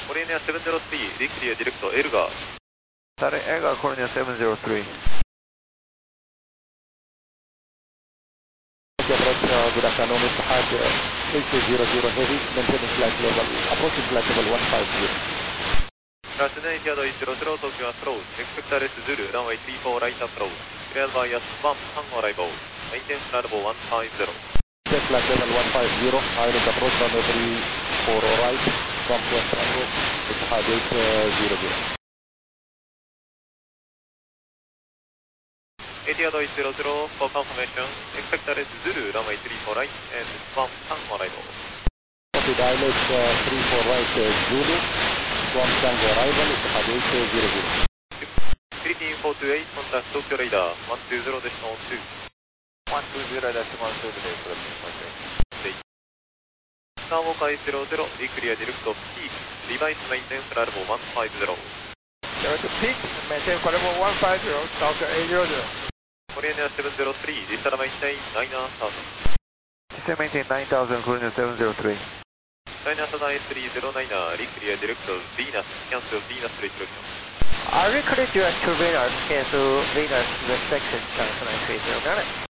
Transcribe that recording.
Colinia 703, declear direct to Elgar. Sorry, Elgar, Colinia 703. Good afternoon, Etihad 8200 heavy, maintaining flight level, approaching flight level 150. Etihad 100, Tokyo approach, expect RS Zulu, runway 34 right approach, cleared by us 1 arrival, maintain flight level 150. Check flight level 150, island approach runway 34 right, 1.0, Etihad 800. Etihad 800, for confirmation, expect RS Zulu, runway 34 right, and 1 arrival. Copy, dialect 34 right, Zulu, 1 Tango arrival, Etihad 800. Philippine 428, contact Tokyo radar, 120.12. 120.12. Skywalker 800, declear direct to peak, device maintenance level 150. Direct to peak, maintain flight level 150, Tokyo 800. Colinia 703, descend maintain 9000. Descend maintain 9000, Colinia 703. China Southern 309, declear direct to Venus, cancel Venus restriction. I recorded you to Venus, cancel Venus restriction, China 309.